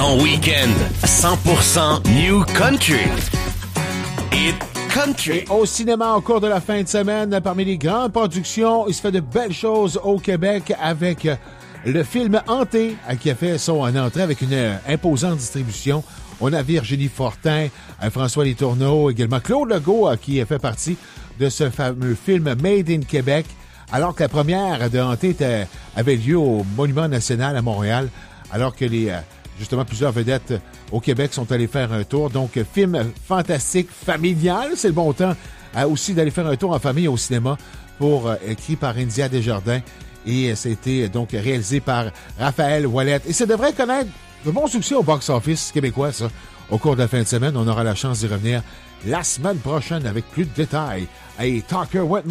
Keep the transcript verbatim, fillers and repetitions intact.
Ton week-end cent pour cent New Country. Hit Country. Et au cinéma, au cours de la fin de semaine, parmi les grandes productions, il se fait de belles choses au Québec avec le film Hanté, qui a fait son entrée avec une imposante distribution. On a Virginie Fortin, François Letourneau, également Claude Legault, qui fait partie de ce fameux film Made in Québec, alors que la première de Hanté était, avait lieu au Monument national à Montréal, alors que les justement plusieurs vedettes au Québec sont allées faire un tour. Donc, film fantastique, familial, c'est le bon temps euh, aussi d'aller faire un tour en famille au cinéma, pour euh, écrit par India Desjardins, et c'était donc réalisé par Raphaël Ouellette. Et ça devrait connaître de bons succès au box-office québécois, ça. Au cours de la fin de semaine, on aura la chance d'y revenir la semaine prochaine avec plus de détails. Hey, Talker Went